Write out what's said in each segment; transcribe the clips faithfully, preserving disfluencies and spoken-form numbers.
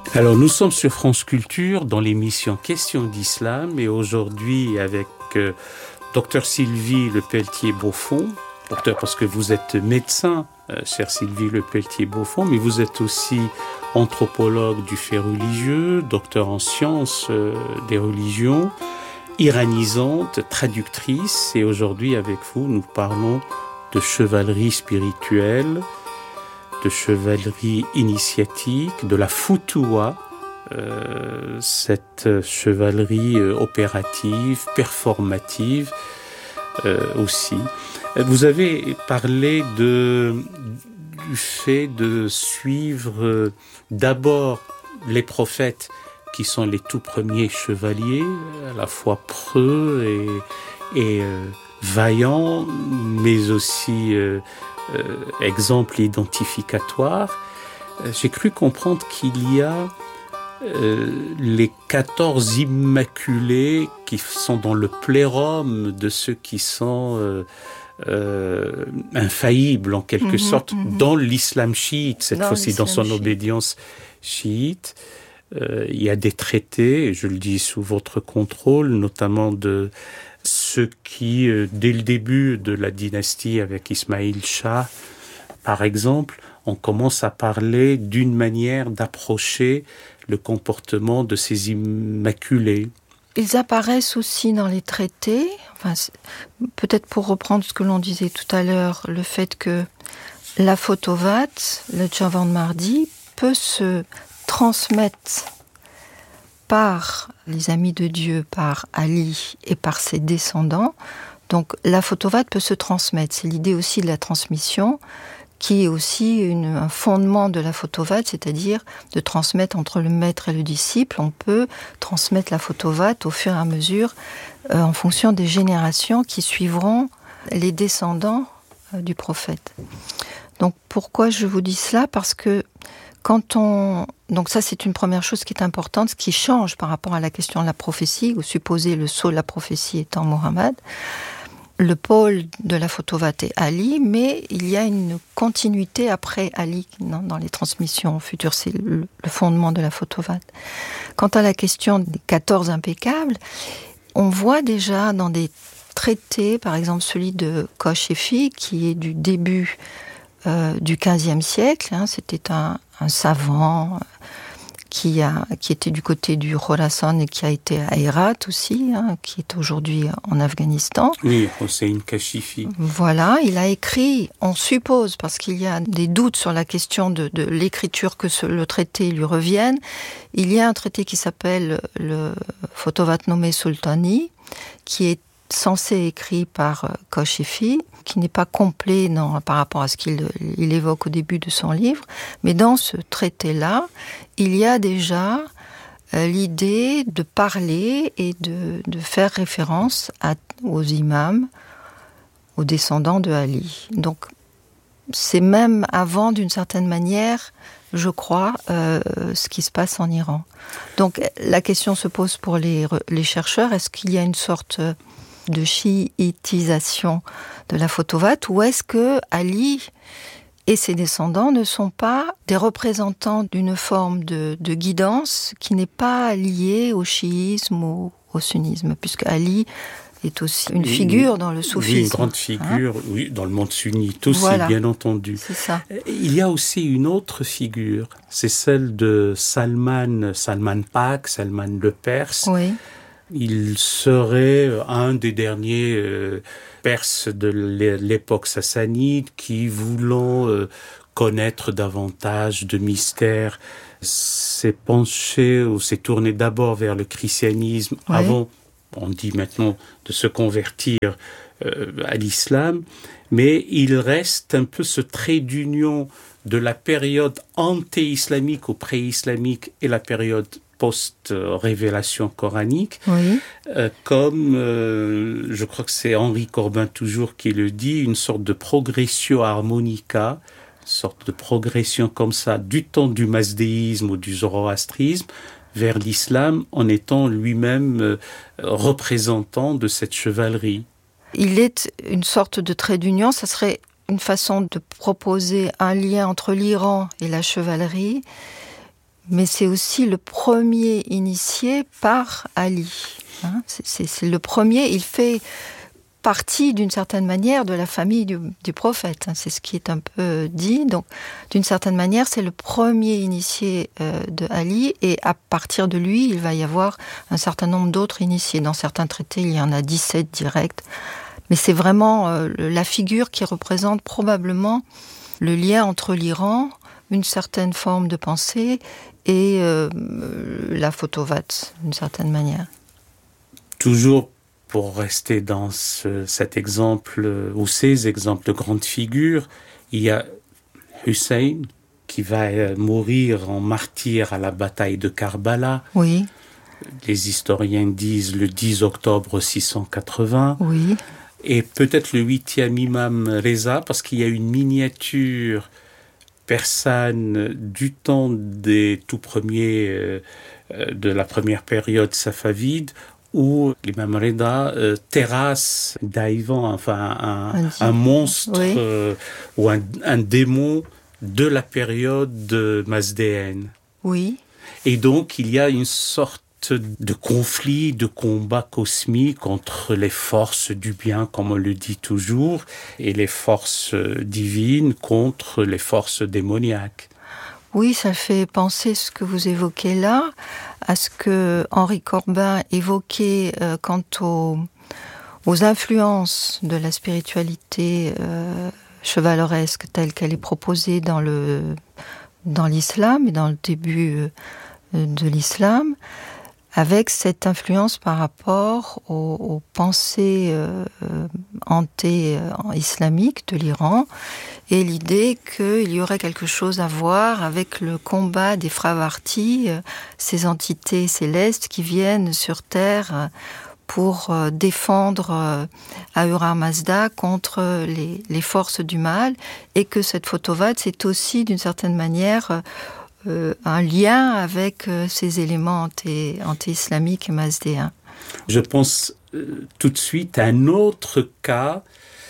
Alors nous sommes sur France Culture dans l'émission Questions d'Islam et aujourd'hui avec euh, Docteur Sylvie Lepelletier-Beaufond, docteur parce que vous êtes médecin, euh, chère Sylvie Lepelletier-Beaufond, mais vous êtes aussi anthropologue du fait religieux, docteur en sciences euh, des religions, iranisante, traductrice, et aujourd'hui avec vous nous parlons de chevalerie spirituelle, de chevalerie initiatique, de la Futuwa, euh, cette chevalerie euh, opérative, performative euh, aussi. Vous avez parlé de, du fait de suivre euh, d'abord les prophètes qui sont les tout premiers chevaliers, à la fois preux et, et euh, vaillants, mais aussi euh, Euh, exemple identificatoire, euh, j'ai cru comprendre qu'il y a euh, les quatorze immaculés qui sont dans le plérum de ceux qui sont euh, euh, infaillibles en quelque mmh, sorte mmh. dans l'islam chiite, cette dans fois-ci dans son chiite. Obédience chiite. Euh, il y a des traités, et je le dis sous votre contrôle, notamment de ceux qui, euh, dès le début de la dynastie avec Ismaïl Shah, par exemple, on commence à parler d'une manière d'approcher le comportement de ces immaculés. Ils apparaissent aussi dans les traités, enfin, peut-être pour reprendre ce que l'on disait tout à l'heure, le fait que la Fotovat, le Javand-Mardi, peut se transmettre par les amis de Dieu, par Ali et par ses descendants. Donc la Fotovat peut se transmettre. C'est l'idée aussi de la transmission, qui est aussi une, un fondement de la Fotovat, c'est-à-dire de transmettre entre le maître et le disciple. On peut transmettre la Fotovat au fur et à mesure, euh, en fonction des générations qui suivront les descendants euh, du prophète. Donc pourquoi je vous dis cela ? Parce que quand on... Donc ça, c'est une première chose qui est importante, ce qui change par rapport à la question de la prophétie, ou supposer le sceau de la prophétie étant Mohammed. Le pôle de la Fotovat est Ali, mais il y a une continuité après Ali non, dans les transmissions futures. C'est le, le fondement de la Fotovat. Quant à la question des quatorze impeccables, on voit déjà dans des traités, par exemple celui de Koshefi, qui est du début euh, du quinzième siècle, hein, c'était un un savant qui, a, qui était du côté du Khorasan et qui a été à Hérat aussi, hein, qui est aujourd'hui en Afghanistan. Oui, Hossein Kashifi. Voilà, il a écrit, on suppose, parce qu'il y a des doutes sur la question de, de l'écriture que ce, le traité lui revienne, il y a un traité qui s'appelle le Fotovat nommé Sultani, qui est censé écrit par Koshefi, qui n'est pas complet non, par rapport à ce qu'il il évoque au début de son livre, mais dans ce traité-là, il y a déjà euh, l'idée de parler et de, de faire référence à, aux imams, aux descendants de Ali. Donc, c'est même avant, d'une certaine manière, je crois, euh, ce qui se passe en Iran. Donc, la question se pose pour les, les chercheurs, est-ce qu'il y a une sorte de chiitisation de la Fotovat, ou est-ce que Ali et ses descendants ne sont pas des représentants d'une forme de, de guidance qui n'est pas liée au chiisme ou au sunnisme, puisque Ali est aussi une figure dans le soufisme. Oui, une grande figure, hein, oui, dans le monde sunnite aussi, voilà, bien entendu. C'est ça. Il y a aussi une autre figure, c'est celle de Salman, Salman Pak, Salman le Perse. Oui. Il serait un des derniers euh, Perses de l'époque sassanide qui, voulant euh, connaître davantage de mystères, s'est penché ou s'est tourné d'abord vers le christianisme, oui, avant, on dit maintenant, de se convertir euh, à l'islam. Mais il reste un peu ce trait d'union de la période anté-islamique ou pré-islamique et la période post-révélation coranique, oui, euh, comme, euh, je crois que c'est Henri Corbin toujours qui le dit, une sorte de progressio harmonica, une sorte de progression comme ça, du temps du mazdéisme ou du zoroastrisme vers l'islam, en étant lui-même euh, représentant de cette chevalerie. Il est une sorte de trait d'union, ça serait une façon de proposer un lien entre l'Iran et la chevalerie, mais c'est aussi le premier initié par Ali. Hein, c'est, c'est, c'est le premier, il fait partie d'une certaine manière de la famille du, du prophète. Hein, c'est ce qui est un peu dit. Donc, d'une certaine manière, c'est le premier initié euh, de Ali, et à partir de lui, il va y avoir un certain nombre d'autres initiés. Dans certains traités, il y en a dix-sept directs. Mais c'est vraiment euh, la figure qui représente probablement le lien entre l'Iran, une certaine forme de pensée, et euh, la photovate, d'une certaine manière. Toujours pour rester dans ce, cet exemple, ou ces exemples de grandes figures, il y a Hussein, qui va mourir en martyr à la bataille de Karbala. Oui. Les historiens disent le dix octobre six cent quatre-vingts. Oui. Et peut-être le huitième imam Reza, parce qu'il y a une miniature persane du temps des tout premiers, euh, de la première période safavide, où l'imam Reza euh, terrasse Daïvan, enfin un, un, un monstre oui. euh, ou un, un démon de la période mazdéenne. Oui. Et donc il y a une sorte de conflit, de combat cosmique entre les forces du bien, comme on le dit toujours, et les forces divines contre les forces démoniaques. Oui, ça fait penser ce que vous évoquez là, à ce que Henri Corbin évoquait euh, quant aux, aux influences de la spiritualité euh, chevaleresque telle qu'elle est proposée dans, le, dans l'islam et dans le début euh, de l'islam, avec cette influence par rapport aux, aux pensées euh, anté-islamiques de l'Iran, et l'idée qu'il y aurait quelque chose à voir avec le combat des Fravartis, euh, ces entités célestes qui viennent sur Terre pour euh, défendre euh, Ahura Mazda contre les, les forces du mal, et que cette photovate, c'est aussi d'une certaine manière euh, Euh, un lien avec euh, ces éléments anti, anti-islamiques et mazdéens. Je pense euh, tout de suite à un autre cas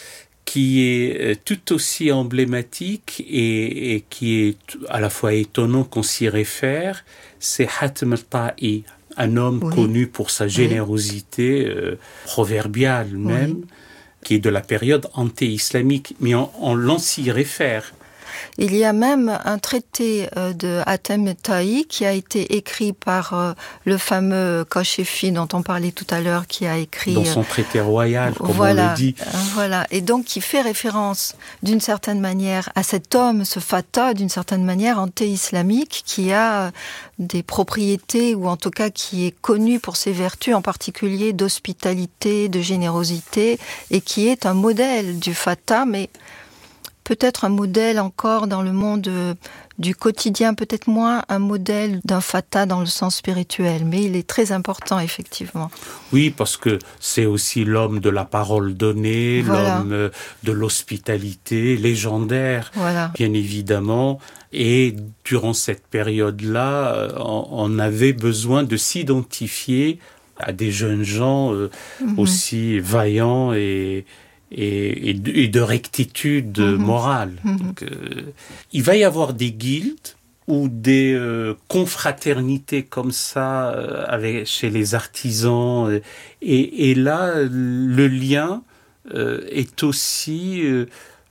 qui est euh, tout aussi emblématique et, et qui est à la fois étonnant qu'on s'y réfère, c'est Hatem al-Ta'i, un homme oui. connu pour sa générosité oui. euh, proverbiale même, oui. qui est de la période anti-islamique, mais on, on l'en s'y réfère. Il y a même un traité de Hatem al-Ta'i qui a été écrit par le fameux Kashfi dont on parlait tout à l'heure, qui a écrit... Dans son traité royal, comme voilà, on le dit. Voilà, et donc qui fait référence d'une certaine manière à cet homme, ce Fatah, d'une certaine manière anté-islamique, qui a des propriétés, ou en tout cas qui est connu pour ses vertus, en particulier d'hospitalité, de générosité, et qui est un modèle du Fatah, mais... peut-être un modèle encore dans le monde du quotidien, peut-être moins un modèle d'un Fatah dans le sens spirituel, mais il est très important, effectivement. Oui, parce que c'est aussi l'homme de la parole donnée, voilà. l'homme de l'hospitalité, légendaire, voilà. bien évidemment. Et durant cette période-là, on avait besoin de s'identifier à des jeunes gens euh, mm-hmm. aussi vaillants et... Et, et, de, et de rectitude mmh. morale. Mmh. Donc, euh, il va y avoir des guildes ou des euh, confraternités comme ça euh, avec, chez les artisans. Et, et là, le lien euh, est aussi euh,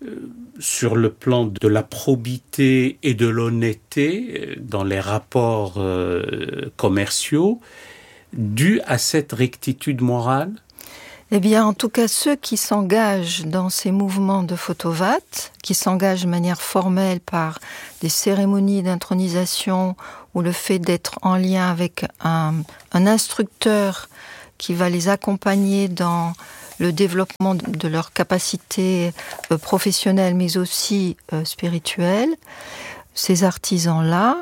sur le plan de la probité et de l'honnêteté dans les rapports euh, commerciaux, dû à cette rectitude morale. Eh bien, en tout cas, ceux qui s'engagent dans ces mouvements de photovate, qui s'engagent de manière formelle par des cérémonies d'intronisation ou le fait d'être en lien avec un, un instructeur qui va les accompagner dans le développement de leurs capacités professionnelles, mais aussi euh, spirituelles, ces artisans-là,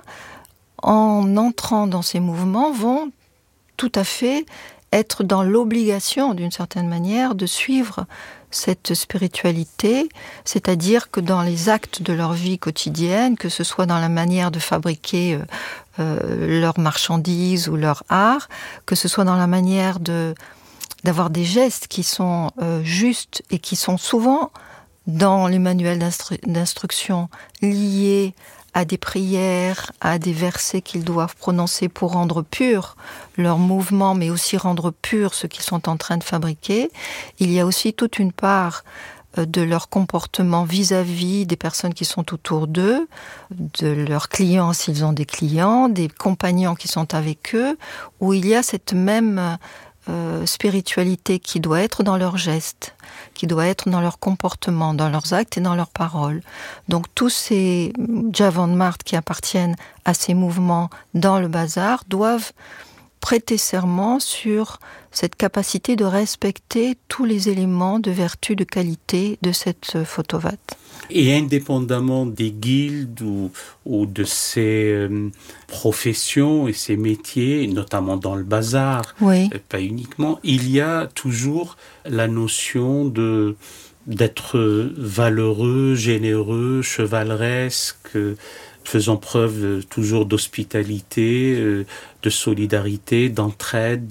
en entrant dans ces mouvements, vont tout à fait être dans l'obligation, d'une certaine manière, de suivre cette spiritualité, c'est-à-dire que dans les actes de leur vie quotidienne, que ce soit dans la manière de fabriquer euh, leurs marchandises ou leur art, que ce soit dans la manière de, d'avoir des gestes qui sont euh, justes et qui sont souvent dans les manuels d'instru- d'instruction liés à des prières, à des versets qu'ils doivent prononcer pour rendre pur leur mouvement, mais aussi rendre pur ce qu'ils sont en train de fabriquer. Il y a aussi toute une part de leur comportement vis-à-vis des personnes qui sont autour d'eux, de leurs clients s'ils ont des clients, des compagnons qui sont avec eux, où il y a cette même euh, spiritualité qui doit être dans leurs gestes, qui doit être dans leur comportement, dans leurs actes et dans leurs paroles. Donc tous ces Javandmard qui appartiennent à ces mouvements dans le bazar doivent prêter serment sur cette capacité de respecter tous les éléments de vertu, de qualité de cette Fotovat. Et indépendamment des guildes ou, ou de ces euh, professions et ces métiers, notamment dans le bazar, oui. euh, pas uniquement, il y a toujours la notion de d'être valeureux, généreux, chevaleresque, faisant preuve toujours d'hospitalité, de solidarité, d'entraide,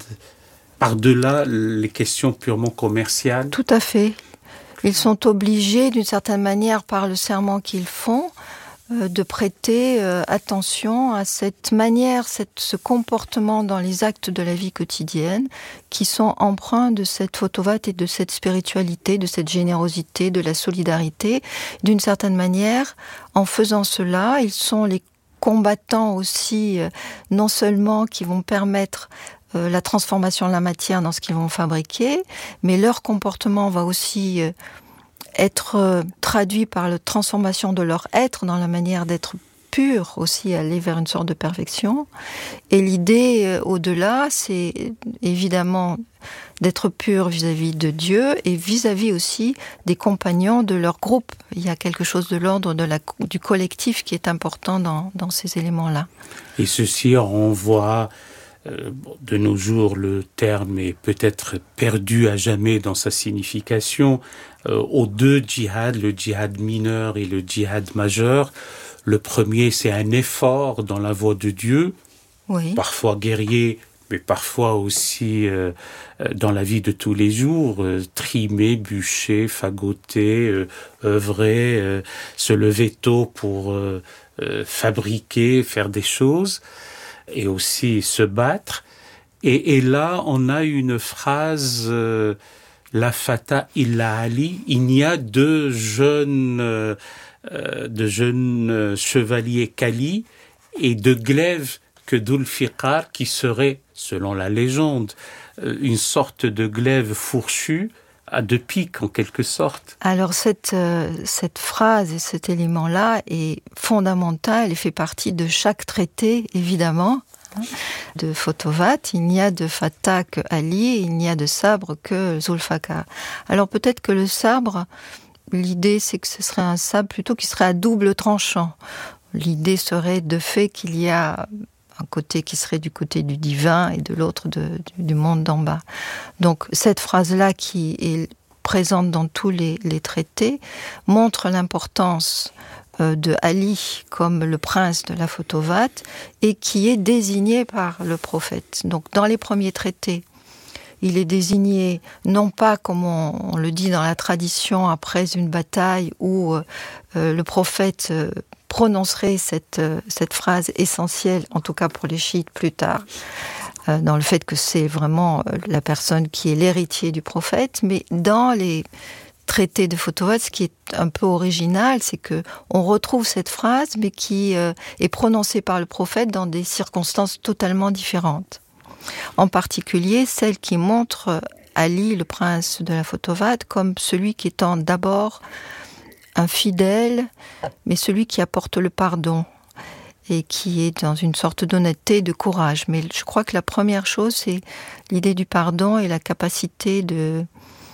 par-delà les questions purement commerciales. Tout à fait. Ils sont obligés, d'une certaine manière, par le serment qu'ils font, euh, de prêter euh, attention à cette manière, cette, ce comportement dans les actes de la vie quotidienne qui sont empreints de cette Fotovat et de cette spiritualité, de cette générosité, de la solidarité. D'une certaine manière, en faisant cela, ils sont les combattants aussi, euh, non seulement qui vont permettre euh, la transformation de la matière dans ce qu'ils vont fabriquer, mais leur comportement va aussi euh, être euh, traduit par la transformation de leur être dans la manière d'être pur, aussi aller vers une sorte de perfection. Et l'idée euh, au-delà, c'est évidemment d'être pur vis-à-vis de Dieu et vis-à-vis aussi des compagnons de leur groupe. Il y a quelque chose de l'ordre de la, du collectif qui est important dans, dans ces éléments-là. Et ceci renvoie, euh, de nos jours, le terme est peut-être perdu à jamais dans sa signification, euh, aux deux djihad, le djihad mineur et le djihad majeur. Le premier, c'est un effort dans la voie de Dieu, oui. Parfois guerrier, mais parfois aussi euh, dans la vie de tous les jours, euh, trimer, bûcher, fagoter, euh, œuvrer, euh, se lever tôt pour euh, euh, fabriquer, faire des choses, et aussi se battre. Et, et là, on a une phrase, euh, la fata illa Ali, il n'y a deux jeunes, euh, de jeunes chevaliers Kali et de glaives que Dhul-Fiqar, qui serait, selon la légende, une sorte de glaive fourchu à deux pics en quelque sorte. Alors cette, euh, cette phrase et cet élément-là est fondamental et fait partie de chaque traité, évidemment, hein, de Fotovat. Il n'y a de Fatah que Ali, il n'y a de sabre que Zulfikar. Alors peut-être que le sabre, l'idée c'est que ce serait un sabre plutôt qui serait à double tranchant. L'idée serait de fait qu'il y a un côté qui serait du côté du divin et de l'autre de, du, du monde d'en bas. Donc cette phrase-là qui est présente dans tous les, les traités montre l'importance euh, de Ali comme le prince de la Fotovat et qui est désigné par le prophète. Donc dans les premiers traités, il est désigné non pas comme on, on le dit dans la tradition après une bataille où euh, le prophète euh, prononcerait cette, cette phrase essentielle, en tout cas pour les chiites plus tard, euh, dans le fait que c'est vraiment la personne qui est l'héritier du prophète, mais dans les traités de Fotovat, ce qui est un peu original, c'est que on retrouve cette phrase, mais qui euh, est prononcée par le prophète dans des circonstances totalement différentes. En particulier, celle qui montre Ali, le prince de la Fotovat, comme celui qui étant d'abord un fidèle, mais celui qui apporte le pardon et qui est dans une sorte d'honnêteté, de courage. Mais je crois que la première chose, c'est l'idée du pardon et la capacité de,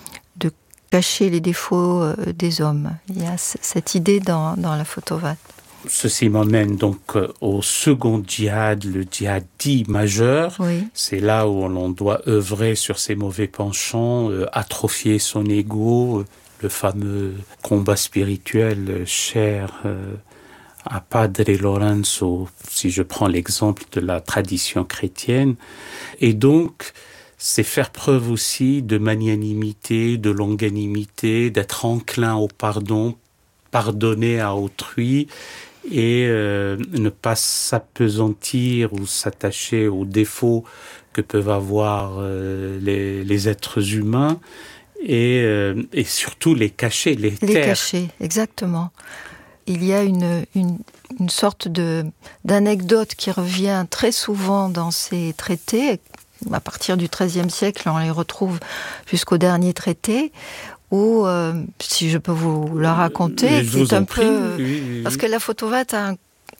de cacher les défauts des hommes. Il y a cette idée dans, dans la Fotovat. Ceci m'emmène donc au second djihad, le djihad dit majeur. Oui. C'est là où l'on doit œuvrer sur ses mauvais penchants, euh, atrophier son ego, euh, le fameux combat spirituel cher euh, à Padre Lorenzo, si je prends l'exemple de la tradition chrétienne. Et donc, c'est faire preuve aussi de magnanimité, de longanimité, d'être enclin au pardon, pardonner à autrui et euh, ne pas s'appesantir ou s'attacher aux défauts que peuvent avoir euh, les, les êtres humains et, euh, et surtout les cacher, les taire. Les cacher, exactement. Il y a une, une, une sorte de, d'anecdote qui revient très souvent dans ces traités. À partir du treizième siècle, on les retrouve jusqu'au dernier traité, où, euh, si je peux vous la raconter, je c'est un prie, peu... oui, oui, oui. Parce que la photovate a un,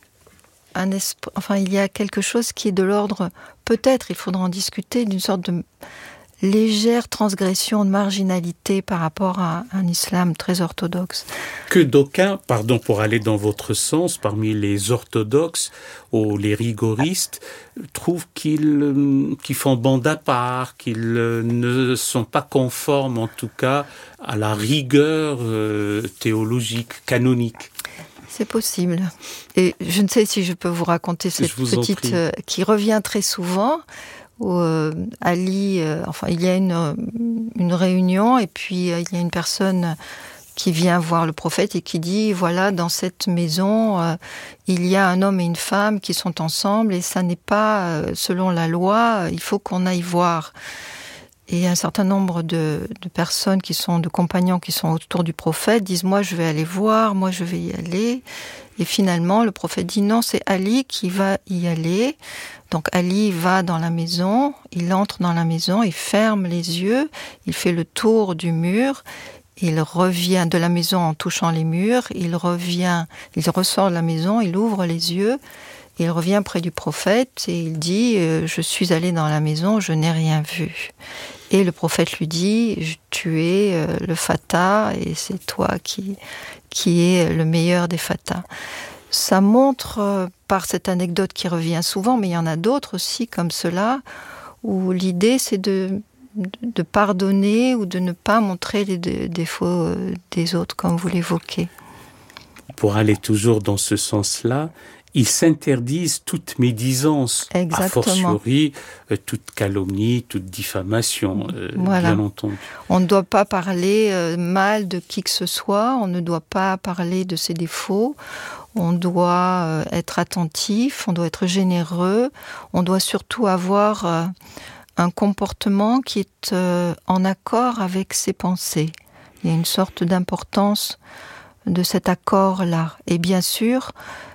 un esprit... Enfin, il y a quelque chose qui est de l'ordre... Peut-être, il faudra en discuter, d'une sorte de légère transgression de marginalité par rapport à un islam très orthodoxe. Que d'aucuns, pardon pour aller dans votre sens, parmi les orthodoxes ou les rigoristes, trouvent qu'ils, qu'ils font bande à part, qu'ils ne sont pas conformes en tout cas à la rigueur euh, théologique, canonique. C'est possible. Et je ne sais si je peux vous raconter cette petite euh, qui revient très souvent. Où euh, Ali, euh, enfin, il y a une, une réunion et puis euh, il y a une personne qui vient voir le prophète et qui dit, voilà, dans cette maison, euh, il y a un homme et une femme qui sont ensemble et ça n'est pas euh, selon la loi, il faut qu'on aille voir. Et un certain nombre de, de personnes qui sont, de compagnons qui sont autour du prophète disent, moi je vais aller voir, moi je vais y aller. Et finalement, le prophète dit, non, c'est Ali qui va y aller. Donc Ali va dans la maison, il entre dans la maison, il ferme les yeux, il fait le tour du mur, il revient de la maison en touchant les murs, il revient, il ressort de la maison, il ouvre les yeux, il revient près du prophète et il dit, euh, je suis allé dans la maison, je n'ai rien vu. Et le prophète lui dit, tu es euh, le Fata et c'est toi qui, qui es le meilleur des Fatas. Ça montre, euh, par cette anecdote qui revient souvent, mais il y en a d'autres aussi comme cela, où l'idée c'est de, de pardonner ou de ne pas montrer les défauts des autres, comme vous l'évoquez. Pour aller toujours dans ce sens-là, ils s'interdisent toute médisance, Exactement. A fortiori euh, toute calomnie, toute diffamation, euh, voilà. bien entendu. On ne doit pas parler euh, mal de qui que ce soit, on ne doit pas parler de ses défauts, on doit euh, être attentif, on doit être généreux, on doit surtout avoir euh, un comportement qui est euh, en accord avec ses pensées. Il y a une sorte d'importance de cet accord-là. Et bien sûr,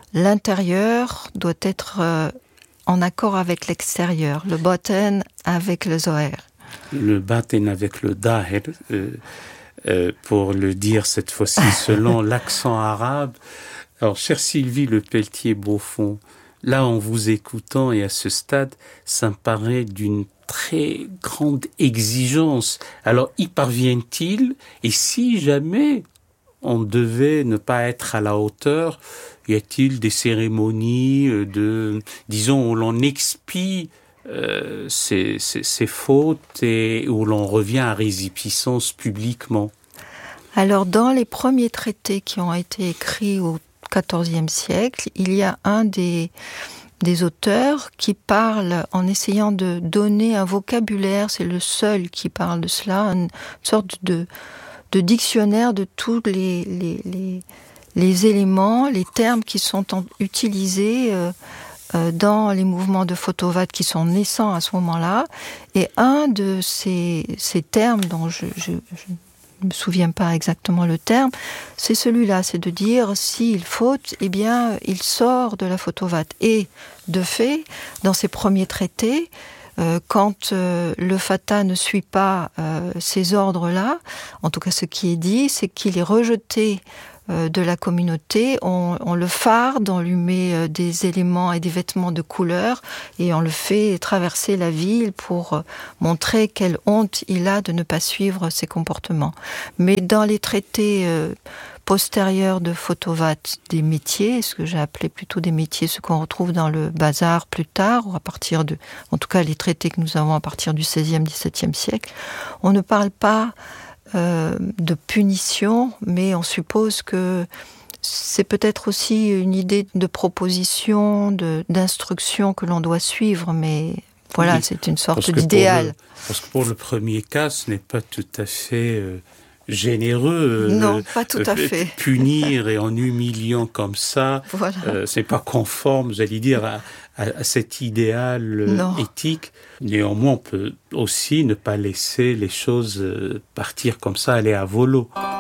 l'intérieur doit être euh, en accord avec l'extérieur, le baten avec le zohar. Le baten avec le dahir, euh, euh, pour le dire cette fois-ci selon l'accent arabe. Alors, chère Sylvie Le Pelletier-Beaufond, là, en vous écoutant et à ce stade, ça me paraît d'une très grande exigence. Alors, y parvient-il? Et si jamais on devait ne pas être à la hauteur, y a-t-il des cérémonies de, disons, où l'on expie euh, ses, ses, ses fautes et où l'on revient à résipiscence publiquement? Alors, dans les premiers traités qui ont été écrits au quatorzième siècle, il y a un des, des auteurs qui parle en essayant de donner un vocabulaire, c'est le seul qui parle de cela, une sorte de, de dictionnaire de tous les, les, les, les éléments, les termes qui sont en, utilisés euh, euh, dans les mouvements de Photovate qui sont naissants à ce moment-là. Et un de ces, ces termes dont je... je, je je ne me souviens pas exactement le terme, c'est celui-là, c'est de dire s'il faute, eh bien, il sort de la Photovate. Et, de fait, dans ces premiers traités, euh, quand euh, le Fata ne suit pas euh, ces ordres-là, en tout cas ce qui est dit, c'est qu'il est rejeté euh, de la communauté, on, on le farde, on lui met euh, des éléments et des vêtements de couleur, et on le fait traverser la ville pour euh, montrer quelle honte il a de ne pas suivre ses comportements. Mais dans les traités euh, postérieurs de Photovate, des métiers, ce que j'ai appelé plutôt des métiers, ce qu'on retrouve dans le bazar plus tard, ou à partir de, en tout cas les traités que nous avons à partir du seizième, dix-septième siècle, on ne parle pas euh, de punition, mais on suppose que c'est peut-être aussi une idée de proposition, de, d'instruction que l'on doit suivre, mais voilà, oui, c'est une sorte d'idéal. Le, parce que pour le premier cas, ce n'est pas tout à fait euh, généreux. Non, euh, pas tout à fait. Punir et en humiliant comme ça, Voilà. euh, c'est pas conforme, j'allais dire, à, à, à cet idéal euh, éthique. Néanmoins, on peut aussi ne pas laisser les choses euh, partir comme ça, aller à volo.